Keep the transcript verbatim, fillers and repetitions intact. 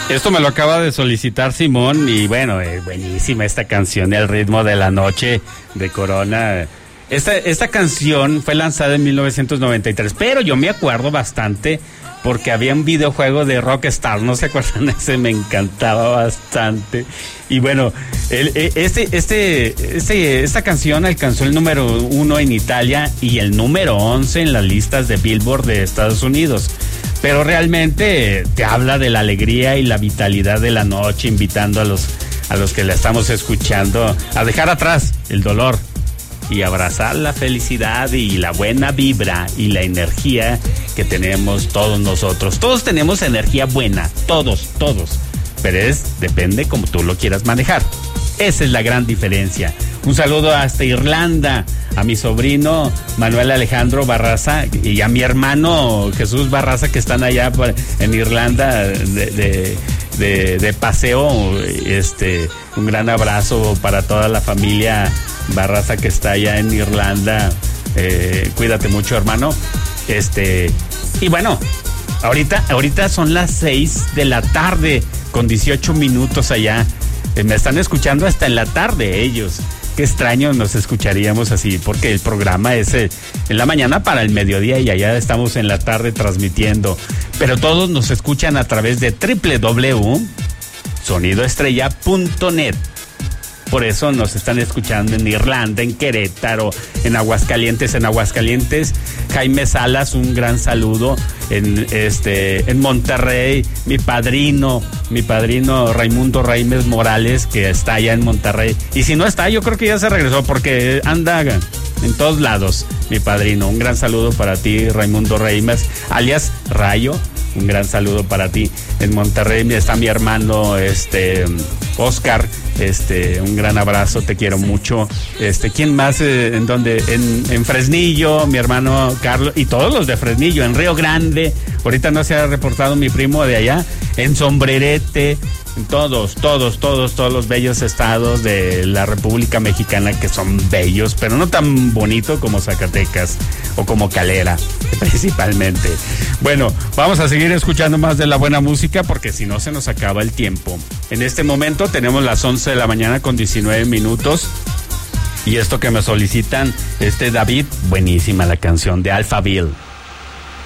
Esto me lo acaba de solicitar Simón y bueno, eh, buenísima esta canción, El ritmo de la noche de Corona. Esta, esta canción fue lanzada en mil novecientos noventa y tres, pero yo me acuerdo bastante porque había un videojuego de Rockstar, ¿no se acuerdan? Ese me encantaba bastante. Y bueno, el, este, este, este, esta canción alcanzó el número uno en Italia y el número once en las listas de Billboard de Estados Unidos. Pero realmente te habla de la alegría y la vitalidad de la noche, invitando a los, a los que la estamos escuchando a dejar atrás el dolor y abrazar la felicidad y la buena vibra y la energía que tenemos todos nosotros. Todos tenemos energía buena, todos, todos. Pero es, depende como tú lo quieras manejar. Esa es la gran diferencia. Un saludo hasta Irlanda, a mi sobrino Manuel Alejandro Barraza y a mi hermano Jesús Barraza, que están allá en Irlanda de, de, de, de paseo. Este, un gran abrazo para toda la familia Barraza que está allá en Irlanda. Eh, cuídate mucho, hermano. Este, y bueno, ahorita, ahorita son las seis de la tarde con dieciocho minutos allá. Eh, me están escuchando hasta en la tarde ellos. Qué extraño nos escucharíamos así, porque el programa es eh, en la mañana para el mediodía y allá estamos en la tarde transmitiendo. Pero todos nos escuchan a través de doble u doble u doble u punto sonido estrella punto net. Por eso nos están escuchando en Irlanda, en Querétaro, en Aguascalientes, en Aguascalientes. Jaime Salas, un gran saludo. En este, en Monterrey, mi padrino, mi padrino Raimundo Raimes Morales, que está allá en Monterrey. Y si no está, yo creo que ya se regresó porque anda en todos lados, mi padrino. Un gran saludo para ti, Raimundo Raimes, alias Rayo. Un gran saludo para ti. En Monterrey está mi hermano, este, Oscar. Este, un gran abrazo, te quiero mucho. Este, ¿quién más? Eh, ¿En dónde? En, en Fresnillo, mi hermano Carlos, y todos los de Fresnillo, en Río Grande. Ahorita no se ha reportado mi primo de allá. En Sombrerete, en todos, todos, todos, todos los bellos estados de la República Mexicana, que son bellos, pero no tan bonito como Zacatecas o como Calera, principalmente. Bueno, vamos a seguir escuchando más de la buena música porque si no se nos acaba el tiempo. En este momento tenemos las once de la mañana con diecinueve minutos. Y esto que me solicitan, este David, buenísima la canción de Alphaville.